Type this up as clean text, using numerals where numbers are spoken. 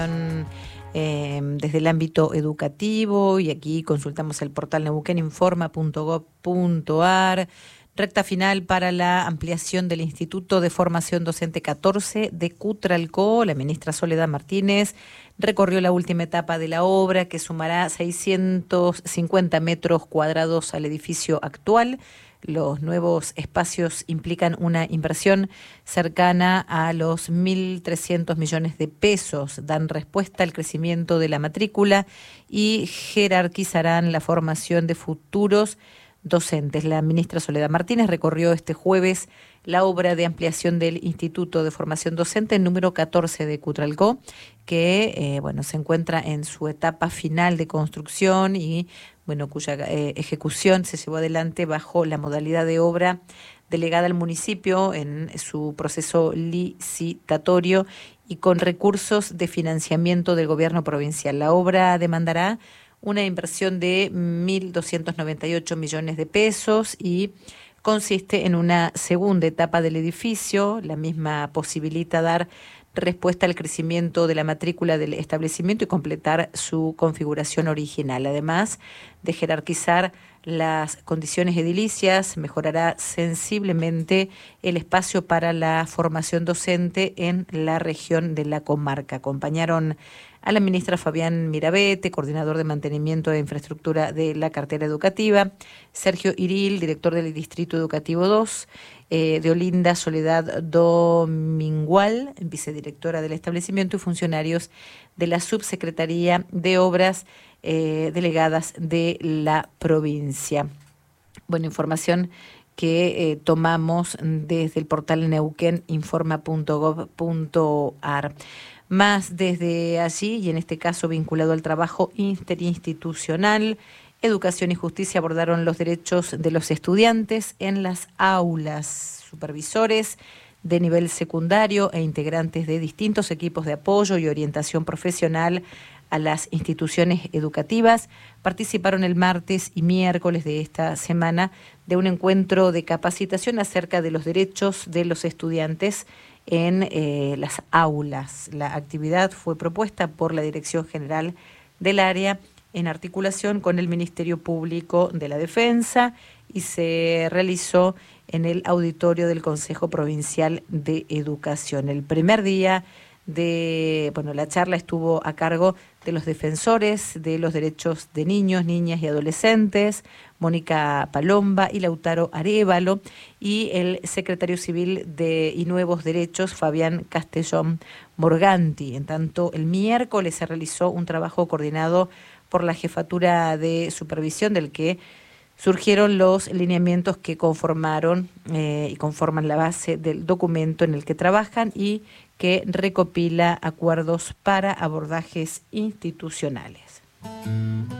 Desde el ámbito educativo, y aquí consultamos el portal neuqueninforma.gov.ar. Recta final para la ampliación del Instituto de Formación Docente 14 de Cutralcó. La ministra Soledad Martínez recorrió la última etapa de la obra, que sumará 650 metros cuadrados al edificio actual. Los nuevos espacios implican una inversión cercana a los 1.300 millones de pesos. Dan respuesta al crecimiento de la matrícula y jerarquizarán la formación de futuros docentes. La ministra Soledad Martínez recorrió este jueves la obra de ampliación del Instituto de Formación Docente número 14 de Cutralcó, que se encuentra en su etapa final de construcción y cuya ejecución se llevó adelante bajo la modalidad de obra delegada al municipio en su proceso licitatorio y con recursos de financiamiento del gobierno provincial. La obra demandará una inversión de 1.298 millones de pesos y consiste en una segunda etapa del edificio. La misma posibilita dar respuesta al crecimiento de la matrícula del establecimiento y completar su configuración original. Además de jerarquizar las condiciones edilicias, mejorará sensiblemente el espacio para la formación docente en la región de la comarca. Acompañaron a la ministra Fabián Mirabete, coordinador de mantenimiento de infraestructura de la cartera educativa, Sergio Iril, director del Distrito Educativo 2, de Olinda Soledad Domingual, vicedirectora del establecimiento, y funcionarios de la Subsecretaría de Obras delegadas de la provincia. Información que tomamos desde el portal neuqueninforma.gov.ar. Más desde allí, y en este caso vinculado al trabajo interinstitucional, Educación y Justicia abordaron los derechos de los estudiantes en las aulas. Supervisores de nivel secundario e integrantes de distintos equipos de apoyo y orientación profesional a las instituciones educativas participaron el martes y miércoles de esta semana de un encuentro de capacitación acerca de los derechos de los estudiantes en las aulas. La actividad fue propuesta por la Dirección General del Área en articulación con el Ministerio Público de la Defensa y se realizó en el auditorio del Consejo Provincial de Educación. El primer día de la charla estuvo a cargo de los defensores de los derechos de niños, niñas y adolescentes, Mónica Palomba y Lautaro Arévalo, y el secretario civil y Nuevos Derechos, Fabián Castellón Morganti. En tanto, el miércoles se realizó un trabajo coordinado por la Jefatura de Supervisión, del que surgieron los lineamientos que conformaron y conforman la base del documento en el que trabajan y que recopila acuerdos para abordajes institucionales.